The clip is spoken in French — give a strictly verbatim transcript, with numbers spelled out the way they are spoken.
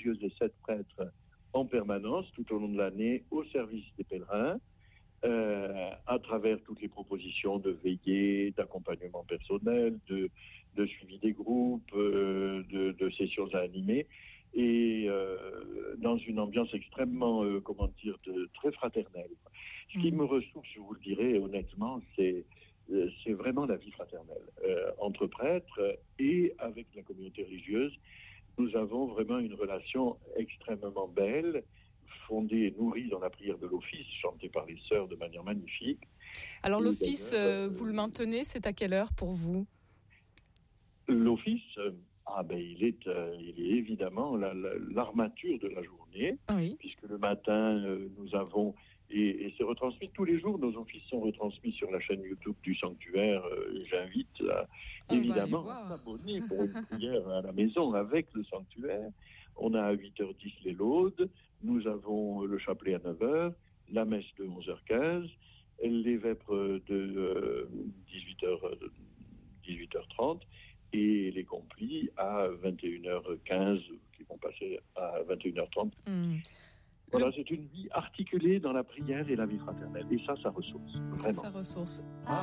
religieuse de sept prêtres en permanence tout au long de l'année au service des pèlerins, euh, à travers toutes les propositions de veillée, d'accompagnement personnel, de, de suivi des groupes, euh, de, de sessions à animer, et euh, dans une ambiance extrêmement, euh, comment dire, de, très fraternelle. Ce qui me ressource, je vous le dirai honnêtement, c'est, euh, c'est vraiment la vie fraternelle. Euh, entre prêtres et avec la communauté religieuse, nous avons vraiment une relation extrêmement belle, fondée et nourrie dans la prière de l'office, chantée par les sœurs de manière magnifique. Alors et l'office, euh, vous le maintenez, c'est à quelle heure pour vous ? L'office, euh, ah ben il est, euh, il est évidemment la, la, l'armature de la journée, oui. puisque le matin euh, nous avons, et, et c'est retransmis tous les jours, nos offices sont retransmis sur la chaîne YouTube du Sanctuaire, euh, et j'invite à, évidemment à s'abonner pour une prière à la maison avec le Sanctuaire. On a à huit heures dix les laudes, nous avons le chapelet à neuf heures, la messe de onze heures quinze, les vêpres de euh, dix-huit heures trente, et les complis à vingt et une heures quinze qui vont passer à vingt et une heures trente. Mmh. Voilà, le... c'est une vie articulée dans la prière et la vie fraternelle. Et ça, ça ressource. Vraiment. Ça, ça ressource.